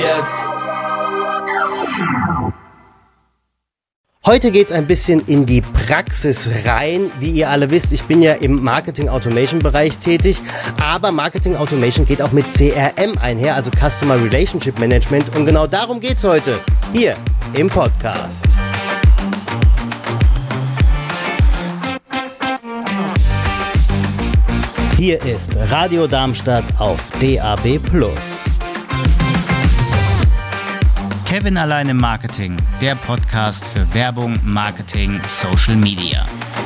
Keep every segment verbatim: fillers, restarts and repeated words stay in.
jetzt. Heute geht's ein bisschen in die Praxis rein. Wie ihr alle wisst, ich bin ja im Marketing-Automation-Bereich tätig, aber Marketing-Automation geht auch mit C R M einher, also Customer Relationship Management. Und genau darum geht's heute, hier im Podcast. Hier ist Radio Darmstadt auf D A B plus. Kevin allein im Marketing, der Podcast für Werbung, Marketing, Social Media.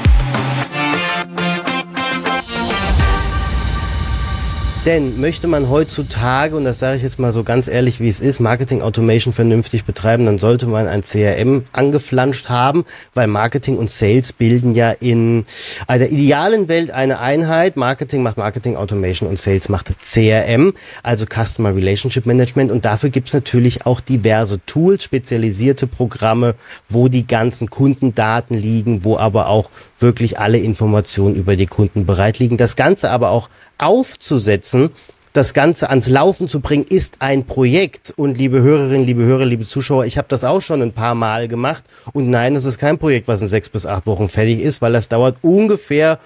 Denn möchte man heutzutage, und das sage ich jetzt mal so ganz ehrlich, wie es ist, Marketing Automation vernünftig betreiben, dann sollte man ein C R M angeflanscht haben, weil Marketing und Sales bilden ja in einer idealen Welt eine Einheit. Marketing macht Marketing Automation und Sales macht C R M, also Customer Relationship Management. Und dafür gibt's natürlich auch diverse Tools, spezialisierte Programme, wo die ganzen Kundendaten liegen, wo aber auch wirklich alle Informationen über die Kunden bereit liegen. Das Ganze aber auch aufzusetzen, das Ganze ans Laufen zu bringen, ist ein Projekt. Und liebe Hörerinnen, liebe Hörer, liebe Zuschauer, ich habe das auch schon ein paar Mal gemacht. Und nein, es ist kein Projekt, was in sechs bis acht Wochen fertig ist, weil das dauert ungefähr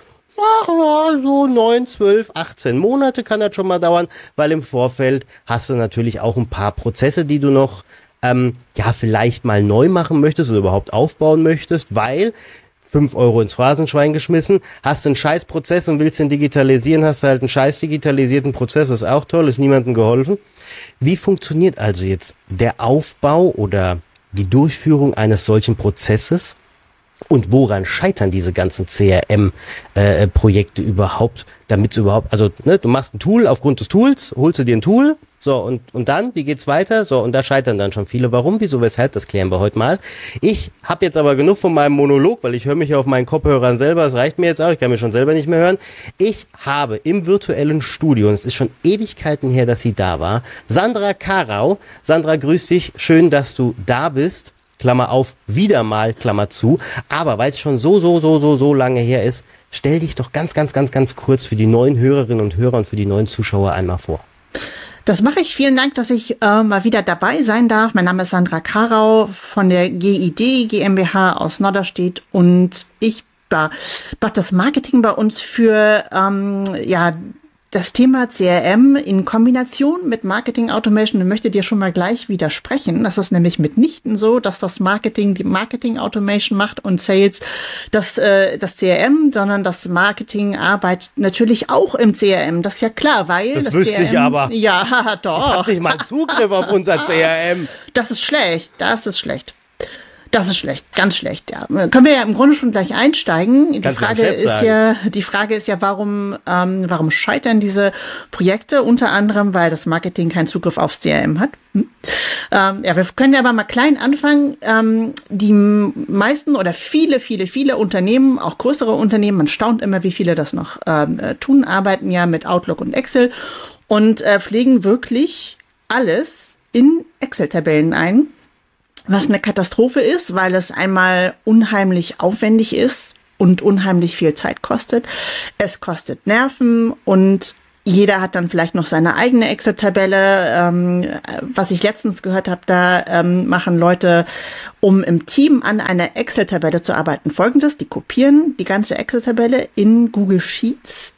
so neun, zwölf, achtzehn Monate kann das schon mal dauern, weil im Vorfeld hast du natürlich auch ein paar Prozesse, die du noch ähm, ja vielleicht mal neu machen möchtest oder überhaupt aufbauen möchtest, weil fünf Euro ins Phrasenschwein geschmissen, hast einen Scheißprozess und willst den digitalisieren, hast halt einen scheiß digitalisierten Prozess, das ist auch toll, ist niemandem geholfen. Wie funktioniert also jetzt der Aufbau oder die Durchführung eines solchen Prozesses und woran scheitern diese ganzen C R M-Projekte äh, überhaupt, damit es überhaupt, also ne, du machst ein Tool aufgrund des Tools, holst du dir ein Tool, so, und, und dann, wie geht's weiter? So, und da scheitern dann schon viele. Warum, wieso, weshalb, das klären wir heute mal. Ich habe jetzt aber genug von meinem Monolog, weil ich höre mich ja auf meinen Kopfhörern selber, das reicht mir jetzt auch, ich kann mich schon selber nicht mehr hören. Ich habe im virtuellen Studio, und es ist schon Ewigkeiten her, dass sie da war, Sandra Karau. Sandra, grüß dich, schön, dass du da bist. Klammer auf, wieder mal, Klammer zu. Aber weil es schon so, so, so, so, so lange her ist, stell dich doch ganz, ganz, ganz, ganz kurz für die neuen Hörerinnen und Hörer und für die neuen Zuschauer einmal vor. Das mache ich. Vielen Dank, dass ich äh, mal wieder dabei sein darf. Mein Name ist Sandra Karau von der G I D GmbH aus Norderstedt und ich mache das Marketing bei uns für ähm, ja das Thema C R M in Kombination mit Marketing Automation. Ich möchte dir schon mal gleich widersprechen. Das ist nämlich mitnichten so, dass das Marketing die Marketing Automation macht und Sales das, äh, das C R M, sondern das Marketing arbeitet natürlich auch im C R M. Das ist ja klar, weil das, das wüsste C R M, ich aber. Ja, doch. Ich habe nicht mal Zugriff auf unser C R M. Das ist schlecht. Das ist schlecht. Das ist schlecht, ganz schlecht, ja. Können wir ja im Grunde schon gleich einsteigen. Die Frage ist ja, die Frage ist ja, warum, ähm, warum scheitern diese Projekte? Unter anderem, weil das Marketing keinen Zugriff aufs C R M hat. Hm. Ähm, ja, wir können ja aber mal klein anfangen. Ähm, die meisten oder viele, viele, viele Unternehmen, auch größere Unternehmen, man staunt immer, wie viele das noch ähm, tun, arbeiten ja mit Outlook und Excel und äh, pflegen wirklich alles in Excel-Tabellen ein. Was eine Katastrophe ist, weil es einmal unheimlich aufwendig ist und unheimlich viel Zeit kostet. Es kostet Nerven und jeder hat dann vielleicht noch seine eigene Excel-Tabelle. Ähm, was ich letztens gehört habe, da ähm, machen Leute, um im Team an einer Excel-Tabelle zu arbeiten, Folgendes. Die kopieren die ganze Excel-Tabelle in Google Sheets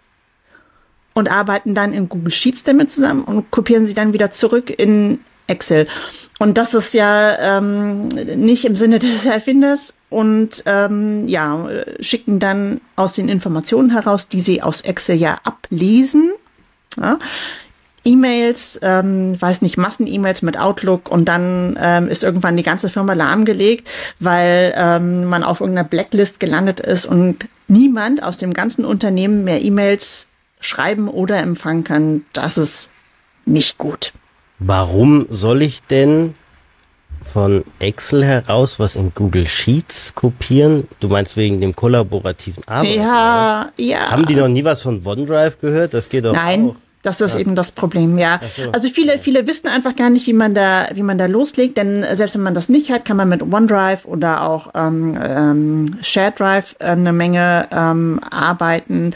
und arbeiten dann in Google Sheets damit zusammen und kopieren sie dann wieder zurück in Excel. Und das ist ja ähm, nicht im Sinne des Erfinders und ähm, ja, schicken dann aus den Informationen heraus, die sie aus Excel ja ablesen, ja, E-Mails, ähm, weiß nicht, Massen-E-Mails mit Outlook und dann ähm, ist irgendwann die ganze Firma lahmgelegt, weil ähm, man auf irgendeiner Blacklist gelandet ist und niemand aus dem ganzen Unternehmen mehr E-Mails schreiben oder empfangen kann. Das ist nicht gut. Warum soll ich denn von Excel heraus was in Google Sheets kopieren? Du meinst wegen dem kollaborativen Arbeiten? Ja, oder? Ja. Haben die noch nie was von OneDrive gehört? Das geht doch Nein. auch. Das ist ja eben das Problem, ja. So. Also viele, viele wissen einfach gar nicht, wie man da, wie man da loslegt, denn selbst wenn man das nicht hat, kann man mit OneDrive oder auch ähm, ähm, Shared Drive äh, eine Menge ähm, arbeiten.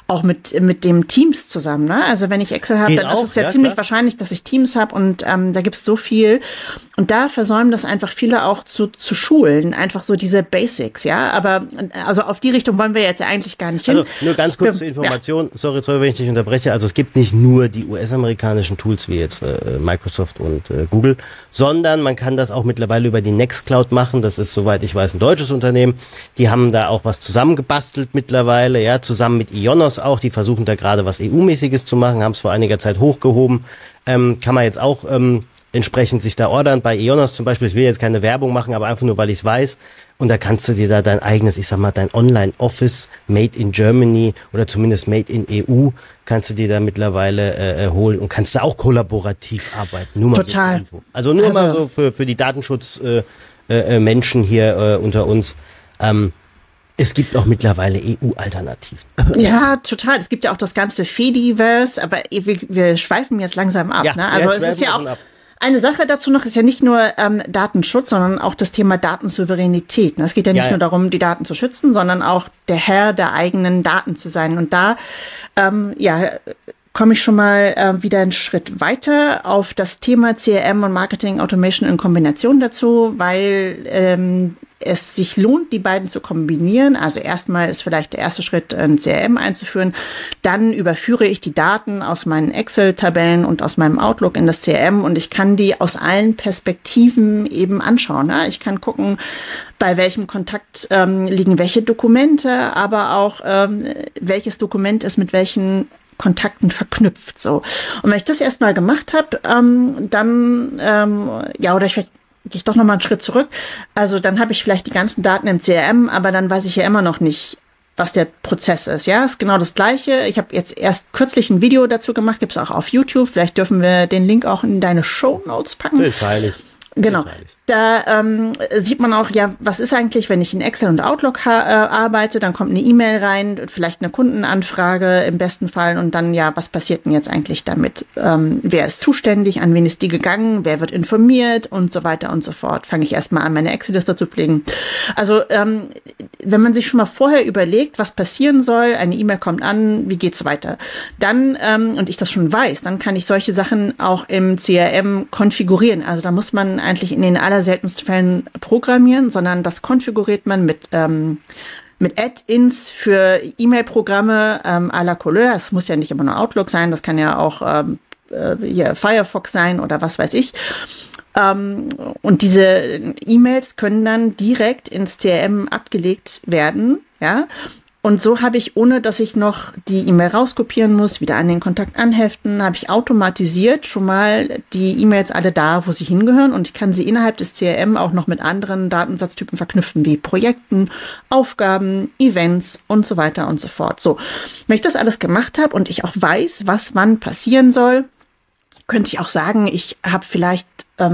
auch mit, mit dem Teams zusammen. Ne? Also wenn ich Excel habe, dann auch, ist es ja, ja ziemlich klar. wahrscheinlich, dass ich Teams habe und ähm, da gibt's so viel. Und da versäumen das einfach viele auch zu, zu schulen, einfach so diese Basics, ja. Aber also auf die Richtung wollen wir jetzt ja eigentlich gar nicht hin. Also nur ganz kurz zur Information, ja. sorry, sorry, wenn ich dich unterbreche. Also es gibt nicht nur die U S-amerikanischen Tools wie jetzt äh, Microsoft und äh, Google, sondern man kann das auch mittlerweile über die Nextcloud machen. Das ist, soweit ich weiß, ein deutsches Unternehmen. Die haben da auch was zusammengebastelt mittlerweile, ja, zusammen mit Ionos auch. Die versuchen da gerade was E U-mäßiges zu machen, haben es vor einiger Zeit hochgehoben. Ähm, kann man jetzt auch ähm, entsprechend sich da ordern. Bei Ionos zum Beispiel, ich will jetzt keine Werbung machen, aber einfach nur, weil ich es weiß. Und da kannst du dir da dein eigenes, ich sag mal, dein Online-Office made in Germany oder zumindest made in E U, kannst du dir da mittlerweile äh, holen und kannst da auch kollaborativ arbeiten. Nur mal Total. So zur Info. Also nur also, mal so für, für die Datenschutz-Menschen äh, äh, Menschen hier äh, unter uns. Ähm, Es gibt auch mittlerweile E U-Alternativen. Ja, total. Es gibt ja auch das ganze Fediverse, aber wir, wir schweifen jetzt langsam ab. Ja, ne? Also wir es ist ja auch ab. eine Sache dazu noch, ist ja nicht nur ähm, Datenschutz, sondern auch das Thema Datensouveränität. Es geht ja nicht ja, ja. nur darum, die Daten zu schützen, sondern auch der Herr der eigenen Daten zu sein. Und da, ähm, ja, komme ich schon mal äh, wieder einen Schritt weiter auf das Thema C R M und Marketing Automation in Kombination dazu, weil ähm, es sich lohnt, die beiden zu kombinieren. Also erstmal ist vielleicht der erste Schritt, ein C R M einzuführen. Dann überführe ich die Daten aus meinen Excel-Tabellen und aus meinem Outlook in das C R M und ich kann die aus allen Perspektiven eben anschauen. Ne? Ich kann gucken, bei welchem Kontakt ähm, liegen welche Dokumente, aber auch ähm, welches Dokument ist mit welchen Kontakten verknüpft. So. Und wenn ich das erstmal gemacht habe, ähm, dann, ähm, ja, oder ich vielleicht gehe ich doch noch mal einen Schritt zurück. Also dann habe ich vielleicht die ganzen Daten im C R M, aber dann weiß ich ja immer noch nicht, was der Prozess ist. Ja, ist genau das Gleiche. Ich habe jetzt erst kürzlich ein Video dazu gemacht, gibt's auch auf YouTube. Vielleicht dürfen wir den Link auch in deine Shownotes packen. Das ist heilig. Genau. Da ähm, sieht man auch, ja, was ist eigentlich, wenn ich in Excel und Outlook ha- äh, arbeite, dann kommt eine E-Mail rein, vielleicht eine Kundenanfrage im besten Fall und dann, ja, was passiert denn jetzt eigentlich damit? Ähm, wer ist zuständig, an wen ist die gegangen, wer wird informiert und so weiter und so fort. Fange ich erstmal an, meine Excel-Liste zu pflegen. Also, ähm, wenn man sich schon mal vorher überlegt, was passieren soll, eine E-Mail kommt an, wie geht's weiter? Dann, ähm, und ich das schon weiß, dann kann ich solche Sachen auch im C R M konfigurieren. Also da muss man eigentlich in den allerseltensten Fällen programmieren, sondern das konfiguriert man mit ähm, mit Add-ins für E-Mail-Programme ähm, à la Couleur. Es muss ja nicht immer nur Outlook sein, das kann ja auch ähm, äh, hier Firefox sein oder was weiß ich. Ähm, und diese E-Mails können dann direkt ins C R M abgelegt werden, ja. Und so habe ich, ohne dass ich noch die E-Mail rauskopieren muss, wieder an den Kontakt anheften, habe ich automatisiert schon mal die E-Mails alle da, wo sie hingehören. Und ich kann sie innerhalb des C R M auch noch mit anderen Datensatztypen verknüpfen, wie Projekten, Aufgaben, Events und so weiter und so fort. So, wenn ich das alles gemacht habe und ich auch weiß, was wann passieren soll, könnte ich auch sagen, ich habe vielleicht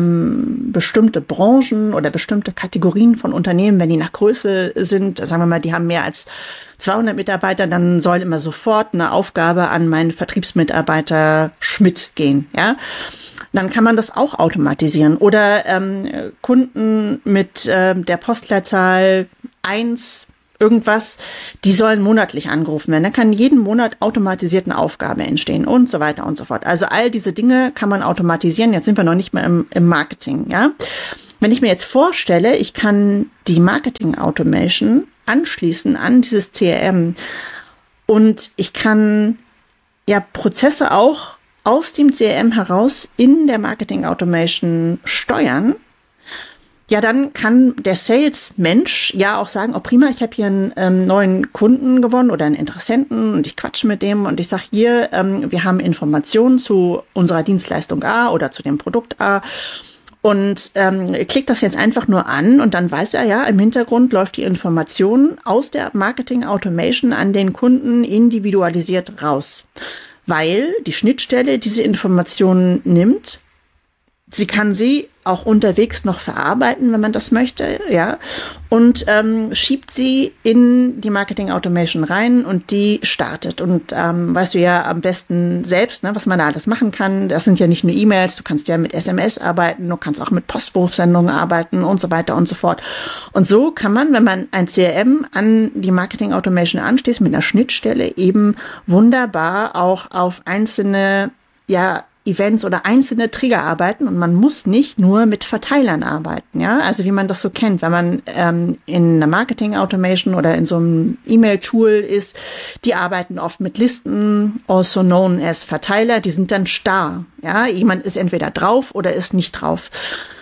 ähm, bestimmte Branchen oder bestimmte Kategorien von Unternehmen, wenn die nach Größe sind, sagen wir mal, die haben mehr als zweihundert Mitarbeiter, dann soll immer sofort eine Aufgabe an meinen Vertriebsmitarbeiter Schmidt gehen, ja. Dann kann man das auch automatisieren. Oder ähm, Kunden mit äh, der Postleitzahl eins irgendwas, die sollen monatlich angerufen werden. Da kann jeden Monat automatisiert eine Aufgabe entstehen und so weiter und so fort. Also all diese Dinge kann man automatisieren. Jetzt sind wir noch nicht mehr im, im Marketing, ja. Wenn ich mir jetzt vorstelle, ich kann die Marketing Automation anschließen an dieses C R M und ich kann ja Prozesse auch aus dem C R M heraus in der Marketing Automation steuern, ja, dann kann der Sales-Mensch ja auch sagen, oh prima, ich habe hier einen ähm, neuen Kunden gewonnen oder einen Interessenten und ich quatsche mit dem und ich sage hier, ähm, wir haben Informationen zu unserer Dienstleistung A oder zu dem Produkt A und ähm, klickt das jetzt einfach nur an und dann weiß er ja, im Hintergrund läuft die Information aus der Marketing Automation an den Kunden individualisiert raus, weil die Schnittstelle diese Informationen nimmt, Sie kann sie auch unterwegs noch verarbeiten, wenn man das möchte, ja, und ähm, schiebt sie in die Marketing Automation rein und die startet. Und ähm, weißt du ja am besten selbst, ne, was man da alles machen kann. Das sind ja nicht nur E-Mails, du kannst ja mit S M S arbeiten, du kannst auch mit Postwurfsendungen arbeiten und so weiter und so fort. Und so kann man, wenn man ein C R M an die Marketing Automation anschließt, mit einer Schnittstelle eben wunderbar auch auf einzelne, ja, Events oder einzelne Trigger arbeiten und man muss nicht nur mit Verteilern arbeiten, ja, also wie man das so kennt, wenn man ähm, in einer Marketing Automation oder in so einem E-Mail-Tool ist, die arbeiten oft mit Listen, also known as Verteiler, die sind dann starr, ja, jemand ist entweder drauf oder ist nicht drauf.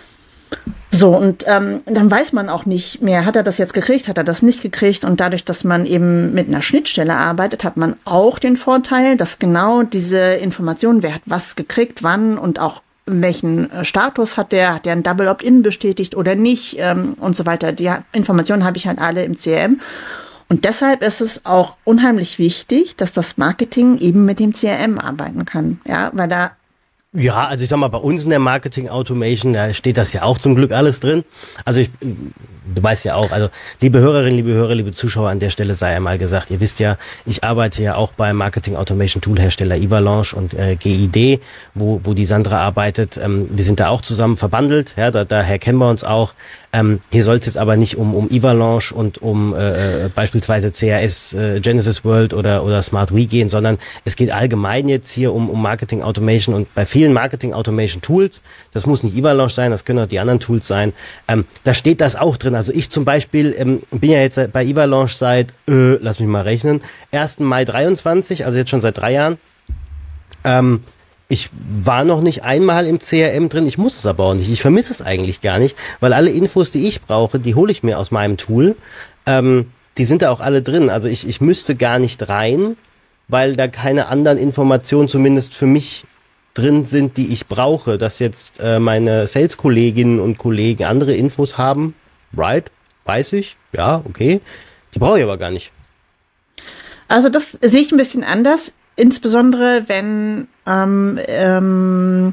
So, und ähm, dann weiß man auch nicht mehr, hat er das jetzt gekriegt, hat er das nicht gekriegt. Und dadurch, dass man eben mit einer Schnittstelle arbeitet, hat man auch den Vorteil, dass genau diese Informationen, wer hat was gekriegt, wann und auch welchen Status hat der, hat der ein Double Opt-in bestätigt oder nicht ähm, und so weiter. Die Informationen habe ich halt alle im C R M. Und deshalb ist es auch unheimlich wichtig, dass das Marketing eben mit dem C R M arbeiten kann, ja, weil da Ja, also ich sag mal, bei uns in der Marketing Automation, da steht das ja auch zum Glück alles drin. Also ich, du weißt ja auch, also liebe Hörerinnen, liebe Hörer, liebe Zuschauer, an der Stelle sei einmal gesagt, ihr wisst ja, ich arbeite ja auch beim Marketing Automation Tool Hersteller Ivalanche und äh, G I D, wo wo die Sandra arbeitet. Ähm, wir sind da auch zusammen verbandelt, ja, da, daher kennen wir uns auch. Ähm, hier soll es jetzt aber nicht um um Ivalanche und um äh, beispielsweise C R S, äh, Genesis World oder oder Smart We gehen, sondern es geht allgemein jetzt hier um um Marketing Automation und bei vielen Marketing Automation Tools, das muss nicht Ivalanche sein, das können auch die anderen Tools sein, ähm, da steht das auch drin. Also ich zum Beispiel ähm, bin ja jetzt bei Ivalanche seit, äh, lass mich mal rechnen, ersten Mai dreiundzwanzig, also jetzt schon seit drei Jahren. Ähm, Ich war noch nicht einmal im C R M drin, ich muss es aber auch nicht, ich vermisse es eigentlich gar nicht, weil alle Infos, die ich brauche, die hole ich mir aus meinem Tool, ähm, die sind da auch alle drin, also ich, ich müsste gar nicht rein, weil da keine anderen Informationen zumindest für mich drin sind, die ich brauche, dass jetzt äh, meine Sales-Kolleginnen und Kollegen andere Infos haben, right, weiß ich, ja, okay, die brauche ich aber gar nicht. Also das sehe ich ein bisschen anders. Insbesondere wenn, ähm, ähm,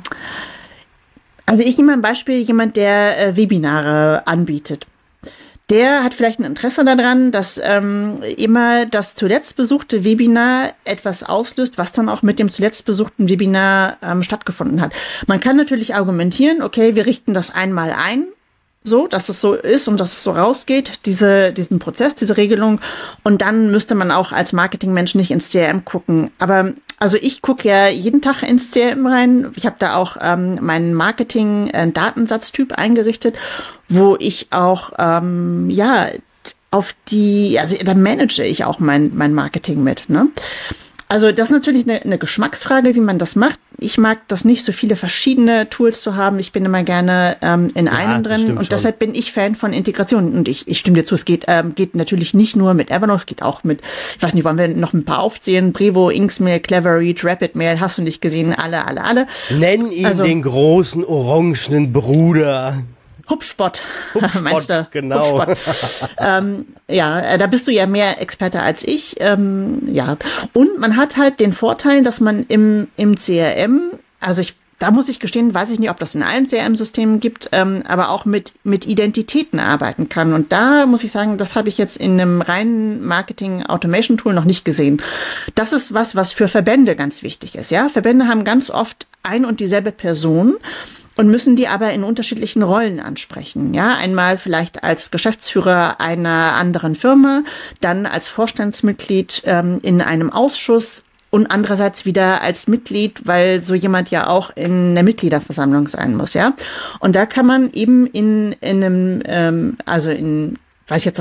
also ich nehme mal ein Beispiel, jemand, der äh, Webinare anbietet. Der hat vielleicht ein Interesse daran, dass ähm, immer das zuletzt besuchte Webinar etwas auslöst, was dann auch mit dem zuletzt besuchten Webinar ähm, stattgefunden hat. Man kann natürlich argumentieren, okay, wir richten das einmal ein, so, dass es so ist und dass es so rausgeht, diese, diesen Prozess, diese Regelung. Und dann müsste man auch als Marketingmensch nicht ins C R M gucken. Aber also ich gucke ja jeden Tag ins C R M rein. Ich habe da auch ähm, meinen Marketing-Datensatztyp eingerichtet, wo ich auch, ähm, ja, auf die, also da manage ich auch mein, mein Marketing mit, ne? Also das ist natürlich eine, eine Geschmacksfrage, wie man das macht. Ich mag das nicht, so viele verschiedene Tools zu haben. Ich bin immer gerne ähm, in ja, einem drin und deshalb bin ich Fan von Integration. Und ich, ich stimme dir zu, es geht, ähm, geht natürlich nicht nur mit Evernote, es geht auch mit, ich weiß nicht, wollen wir noch ein paar aufzählen? Brevo, Inksmail, Cleverreach, RapidMail, hast du nicht gesehen? Alle, alle, alle. Nenn ihn also, den großen orangenen Bruder. Hubspot, Hubspot, meinst du? Genau. Hubspot. ähm, ja, da bist du ja mehr Experte als ich. Ähm, ja, und man hat halt den Vorteil, dass man im im C R M, also ich, da muss ich gestehen, weiß ich nicht, ob das in allen C R M-Systemen gibt, ähm, aber auch mit mit Identitäten arbeiten kann. Und da muss ich sagen, das habe ich jetzt in einem reinen Marketing-Automation-Tool noch nicht gesehen. Das ist was, was für Verbände ganz wichtig ist. Ja, Verbände haben ganz oft ein und dieselbe Person und müssen die aber in unterschiedlichen Rollen ansprechen. Ja, einmal vielleicht als Geschäftsführer einer anderen Firma, dann als Vorstandsmitglied ähm, in einem Ausschuss und andererseits wieder als Mitglied, weil so jemand ja auch in der Mitgliederversammlung sein muss. Ja, und da kann man eben in, in einem, ähm, also in weiß ich jetzt